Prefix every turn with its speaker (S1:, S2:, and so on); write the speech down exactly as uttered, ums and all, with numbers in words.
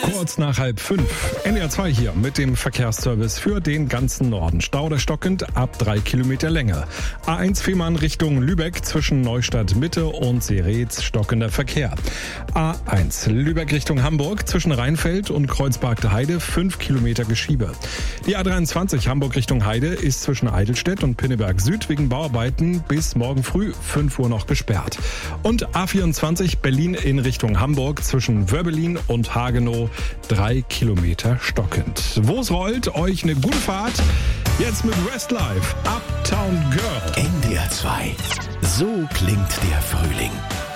S1: Kurz nach halb fünf. N D R zwei hier mit dem Verkehrsservice für den ganzen Norden. Stau oder stockend ab drei Kilometer Länge. A eins Fehmarn Richtung Lübeck zwischen Neustadt Mitte und Seretz stockender Verkehr. A eins Lübeck Richtung Hamburg zwischen Rheinfeld und Kreuzbergte Heide fünf Kilometer Geschiebe. Die A dreiundzwanzig Hamburg Richtung Heide ist zwischen Eidelstedt und Pinneberg Süd wegen Bauarbeiten bis morgen früh fünf Uhr noch gesperrt. Und A vierundzwanzig Berlin in Richtung Hamburg zwischen Wörbelin und Hagenow drei Kilometer stockend. Wo es rollt, euch eine gute Fahrt. Jetzt mit Westlife, Uptown Girl.
S2: N D R zwei. So klingt der Frühling.